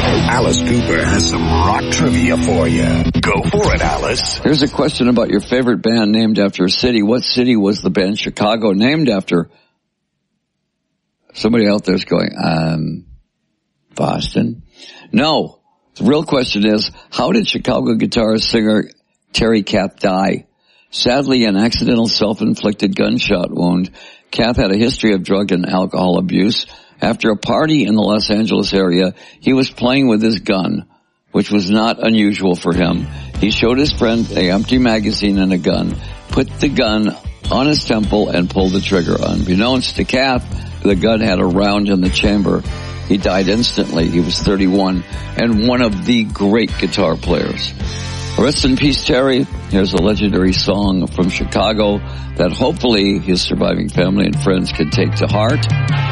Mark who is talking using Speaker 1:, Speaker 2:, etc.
Speaker 1: Alice Cooper has some rock trivia for you. Go for it, Alice.
Speaker 2: Here's a question about your favorite band named after a city. What city was the band Chicago named after? Somebody out there's going, Boston? No. The real question is, how did Chicago guitarist singer Terry Kath die? Sadly, an accidental self-inflicted gunshot wound. Kath had a history of drug and alcohol abuse. After a party in the Los Angeles area, he was playing with his gun, which was not unusual for him. He showed his friend an empty magazine and a gun, put the gun on his temple, and pulled the trigger. Unbeknownst to Kath, the gun had a round in the chamber. He died instantly. He was 31 and one of the great guitar players. Rest in peace, Terry. Here's a legendary song from Chicago that hopefully his surviving family and friends can take to heart.